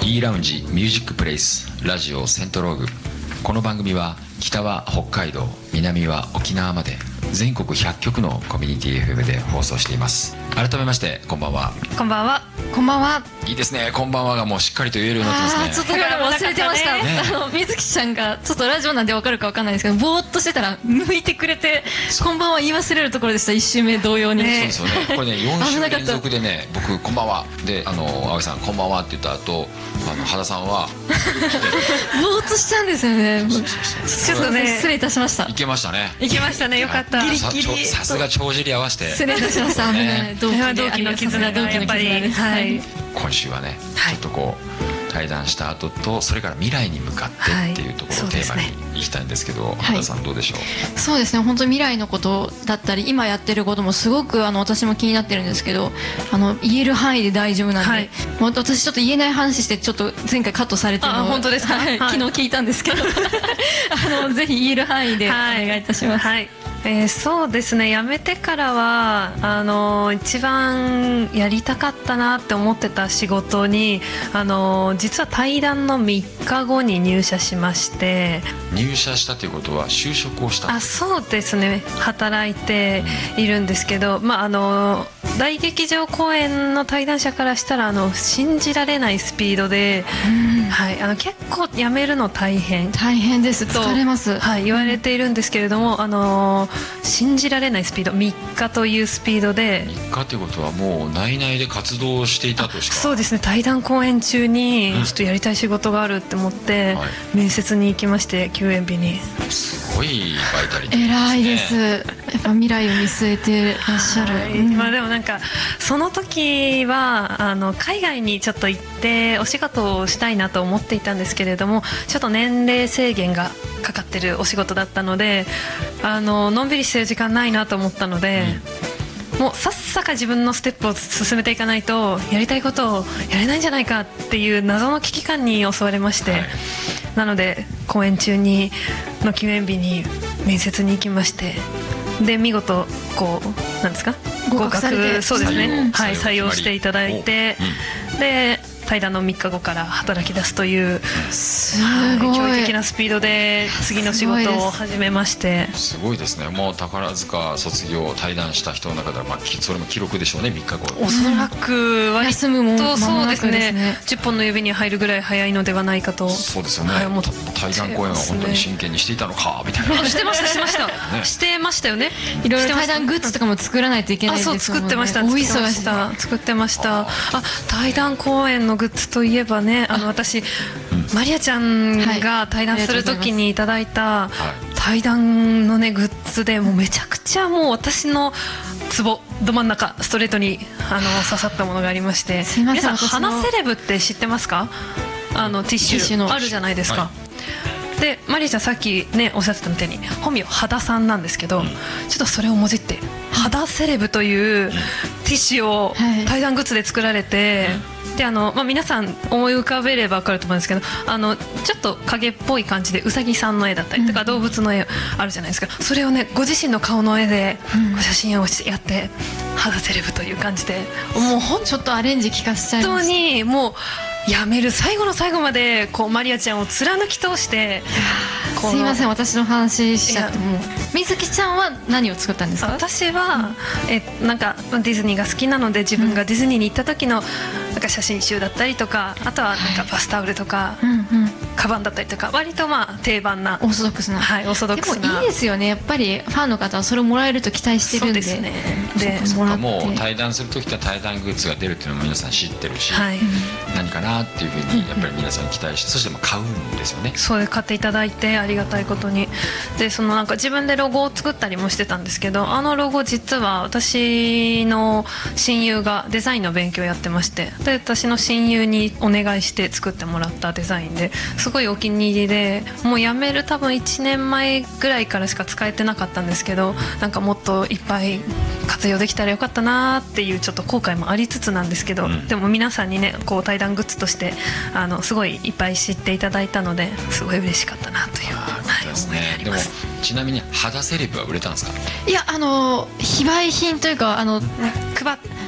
E ラウンジミュージックプレイスラジオセントローグ。この番組は北は北海道、南は沖縄まで全国100局のコミュニティ FM で放送しています。改めましてこんばんは。 こんばんは。 こんばんは。 いいですね、こんばんはがもうしっかりと言えるようになってますね。 ちょっと忘れてました、水木ちゃんがちょっとラジオなんで分かるか分かんないですけど、ぼーっとしてたら向いてくれて、こんばんは言い忘れるところでした。1周目同様に、 そうですよね。これね4週連続でね、僕こんばんはで青木さんこんばんはって言った後、羽田さんはぼーっとしちゃうんですよね。ちょっとね失礼いたしました。 いけましたね。 いけましたね、よかった。 ギリギリさすが帳尻合わせて失礼いたしました。同期の絆がやっぱり、はい、 今週はね、ちょっとこう対談した後と、それから未来に向かってっていうところをテーマにいきたいんですけど、羽田さんどうでしょう。 そうですね、本当に未来のことだったり今やってることもすごく私も気になってるんですけど、言える範囲で大丈夫なんで、もう私ちょっと言えない話してちょっと前回カットされてるのを本当ですか、 昨日聞いたんですけどぜひ言える範囲でお願いいたします。 そうですね、辞めてからは一番やりたかったなって思ってた仕事に実は対談の3日後に入社しまして。 入社したということは就職をした。 そうですね、働いているんですけど、大劇場公演の対談者からしたら信じられないスピードで、結構辞めるの大変ですと疲れます、 言われているんですけれども、信じられないスピード、3日というスピードで。 3日ということはもう内々で活動していたとしか。 そうですね、対談公演中にちょっとやりたい仕事があるって思って、面接に行きまして、休園日に。 すごいバイタリティですね。 偉いです。やっぱ未来を見据えてらっしゃる。 でもなんかその時は海外にちょっと行ってお仕事をしたいなと思っていたんですけれども、ちょっと年齢制限がかかってるお仕事だったので、のんびりしてる時間ないなと思ったので、もうさっさか自分のステップを進めていかないとやりたいことをやれないんじゃないかっていう謎の危機感に襲われまして、なので公演中の休園日に面接に行きまして、で見事なんですか、合格、そうですね、採用していただいて、で対談の3日後から働き出すというすごい驚異的なスピードで次の仕事を始めまして。 すごいですね。もう宝塚卒業対談した人の中では、それも記録でしょうね。3日後おそらく割休むもとそうですね、 10本の指に入るぐらい早いのではないかと。 そうですよね、対談公演は本当に真剣にしていたのかみたいな。 してましたよね。 いろいろ対談グッズとかも作らないといけないですもんね。 作ってました。作ってました。対談公演のグッズといえばね、私マリアちゃんが対談する時にいただいた対談のねグッズで、もうめちゃくちゃもう私のツボど真ん中ストレートに刺さったものがありまして。皆さん花セレブって知ってますか？ティッシュあるじゃないですか。でマリアちゃんさっきねおっしゃってたみたいに本名羽田さんなんですけど、ちょっとそれをもじって肌セレブというティッシュを対談グッズで作られて、で皆さん思い浮かべれば分かると思うんですけど、ちょっと影っぽい感じでうさぎさんの絵だったりとか動物の絵あるじゃないですか。それをねご自身の顔の絵でご写真をやって肌セレブという感じで、もうちょっとアレンジ聞かせちゃいました。 本当にもうやめる最後の最後までマリアちゃんを貫き通して。 すいません、私の話しちゃっても。水木ちゃんは何を作ったんですか？ 私は、なんかディズニーが好きなので、自分がディズニーに行った時のなんか写真集だったりとか、あとはなんかバスタオルとか、カバンだったりとか、割と定番なオーソドックスな、 オーソドックスな。 でもいいですよね、やっぱりファンの方はそれをもらえると期待してるんで。 そうですね。 もう対談する時って対談グッズが出るっていうのも皆さん知ってるし、何かなっていうふうにやっぱり皆さん期待して、そして買うんですよね。 そうで買っていただいてありがたいことに。でなんか自分でロゴを作ったりもしてたんですけど、ロゴ実は私の親友がデザインの勉強をやってまして、で私の親友にお願いして作ってもらったデザインですごいお気に入りで、もう辞める多分1年前ぐらいからしか使えてなかったんですけど、なんかもっといっぱい活用できたらよかったなっていうちょっと後悔もありつつなんですけど、でも皆さんにね対談グッズとしてすごいいっぱい知っていただいたので、すごい嬉しかったなという、思いであります。 でもちなみに肌セレブは売れたんですか？ いや非売品というか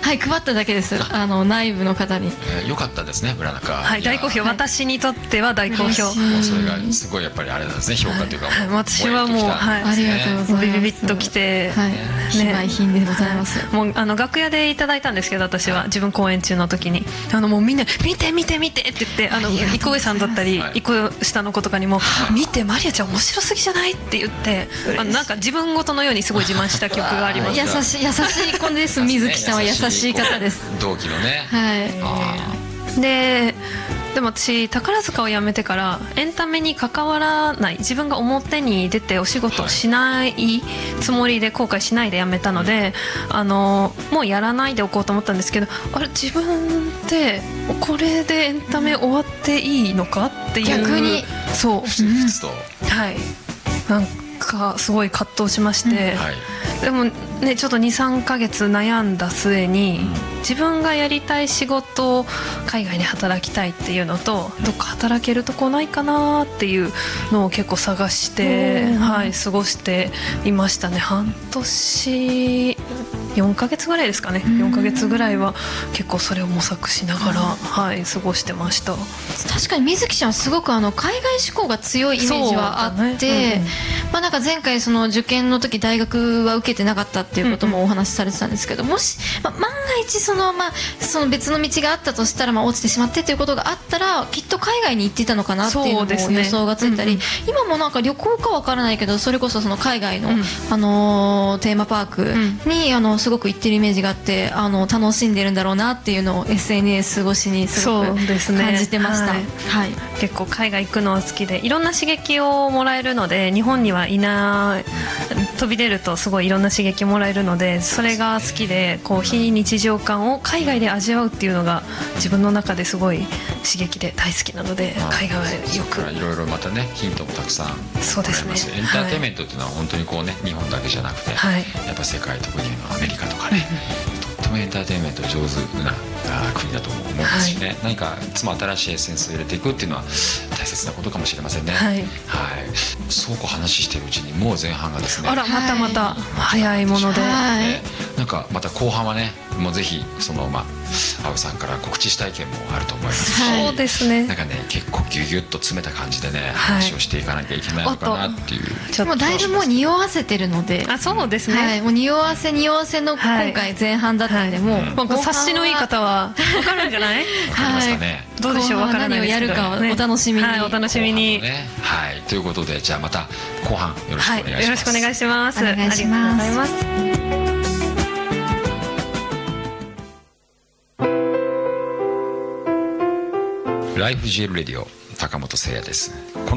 はい配っただけです。内部の方に。 よかったですね村中。 はい大好評、私にとっては大好評。 もうそれがすごいやっぱりあれなんですね、評価というか。 私はもうありがとうございます。 ビビビッときて非売品でございます。 もう楽屋でいただいたんですけど、私は自分公演中の時にもうみんな見て見て見てって言って、生上さんだったり一個下の子とかにも見てマリアちゃん面白すぎじゃないって言って、なんか自分ごとのようにすごい自慢した曲があります。 優しい子です。水木さんは優しい方です。 同期のね。 はい。 でも私宝塚を辞めてからエンタメに関わらない、自分が表に出てお仕事をしないつもりで後悔しないで辞めたので、もうやらないでおこうと思ったんですけど、あれ自分ってこれでエンタメ終わっていいのかっていう、 逆にそう、はいなんかすごい葛藤しまして、でもねちょっと 2,3 ヶ月悩んだ末に、自分がやりたい仕事を海外で働きたいっていうのと、どっか働けるとこないかなっていうのを結構探して、過ごしていましたね。半年4ヶ月ぐらいですかね。4ヶ月ぐらいは結構それを模索しながら、過ごしてました。 確かに水木ちゃんはすごく海外志向が強いイメージはあって、なんか前回その受験の時大学は受けてなかったっていうこともお話しされてたんですけど、もし、万が一その別の道があったとしたら、落ちてしまってということがあったらきっと海外に行ってたのかなっていうのも予想がついたり、今もなんか旅行かわからないけど、それこそその海外の、テーマパークにすごく行ってるイメージがあって、楽しんでるんだろうなっていうのを SNS 越しにすごく感じてました。 結構海外行くのは好きで、いろんな刺激をもらえるので、日本にはいない飛び出るとすごいいろんな刺激をもらえるので、それが好きで、非日常感を海外で味わうっていうのが自分の中ですごい刺激で大好きなので、海外はよくいろいろまたねヒントもたくさんもらえます。 そうですね。 エンターテインメントっていうのは本当に日本だけじゃなくて、やっぱ世界、特にアメリカとかね、とってもエンターテインメント上手な国だと思いますしね、何かいつも新しいエッセンスを入れていくっていうのは大切なことかもしれませんね。そうこう話してるうちにもう前半がですね、 あらまた早いもので、 なんかまた後半はね、もうぜひ青さんから告知したい件もあると思いますし、 そうですね、 なんかね結構ギュギュッと詰めた感じでね、話をしていかなきゃいけないのかなっていう。 もうだいぶもう匂わせてるので、 そうですね、 もう匂わせの今回前半だったので、もう察しのいい方は分かるんじゃない？ わかりますかね。 どうでしょう、分からないですけど、 何をやるかお楽しみに。 お楽しみに。 ということで、じゃあまた後半よろしくお願いします。 よろしくお願いします。 お願いします。 ありがとうございます。 ライフジェルレディオ、高本誠也です。